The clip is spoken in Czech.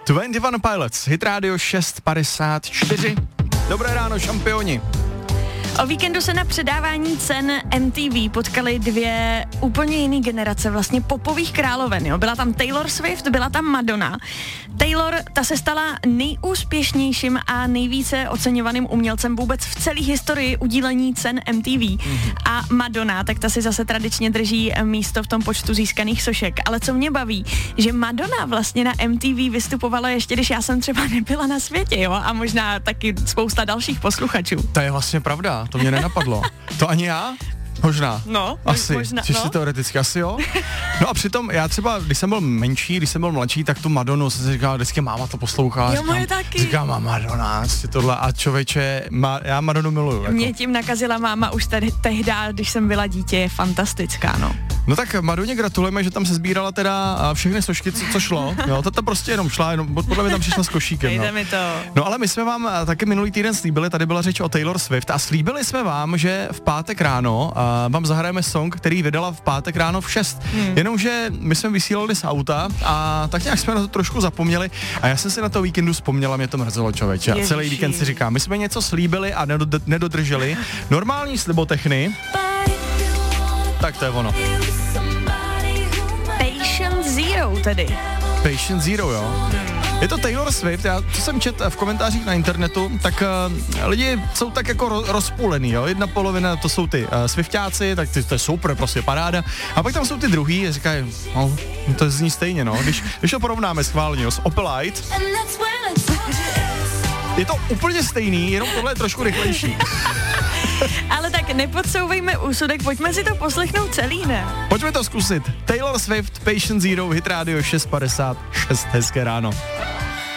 21 Pilots, Hit Radio 654. Dobré ráno, šampioni. O víkendu se na předávání cen MTV potkali dvě úplně jiný generace vlastně popových královen. Jo. Byla tam Taylor Swift, byla tam Madonna. Taylor, ta se stala nejúspěšnějším a nejvíce oceňovaným umělcem vůbec v celé historii udílení cen MTV. A Madonna, tak ta si zase tradičně drží místo v tom počtu získaných sošek. Ale co mě baví, že Madonna vlastně na MTV vystupovala ještě, když já jsem třeba nebyla na světě, jo, a možná taky spousta dalších posluchačů. To je vlastně pravda, to mě nenapadlo. To ani já? Možná. No, asi. možná. Čistě teoreticky, asi jo. No a přitom já třeba, když jsem byl menší, když jsem byl mladší, tak tu Madonu jsem si říkal, vždycky máma to poslouchá. Jo, moje taky. Říkám, Madonna, tohle a člověče, já Madonu miluju. Jako. Mě tím nakazila máma už tehdy, když jsem byla dítě, je fantastická, no. No tak Madoně gratulujeme, že tam se sbírala teda všechny sošky, co šlo. Jo, to prostě jenom šla, podle mě tam přišla s košíkem. Dejte mi to. No ale my jsme vám taky minulý týden slíbili, tady byla řeč o Taylor Swift a slíbili jsme vám, že v pátek ráno vám zahrajeme song, který vydala v pátek ráno v 6. Jenomže my jsme vysílali z auta a tak nějak jsme na to trošku zapomněli a já jsem si na to víkendu vzpomněla, mě to mrzelo, člověče. A celý víkend si říkám, my jsme něco slíbili a nedodrželi. Normální slibotechny. Tak to je ono. Patient Zero tedy. Patient Zero, jo. Je to Taylor Swift, já co jsem četl v komentářích na internetu, tak lidi jsou tak jako rozpůlený, jo. Jedna polovina to jsou ty Swiftáci, tak to je super, prostě paráda. A pak tam jsou ty druhý, říkají, no, to zní stejně, no. Když to porovnáme schválně, jo, s Opel Light, je to úplně stejný, jenom tohle je trošku rychlejší. Ale tak nepodsouvejme úsudek, pojďme si to poslechnout celý, ne? Pojďme to zkusit. Taylor Swift, Patient Zero, Hit Radio 656, hezké ráno.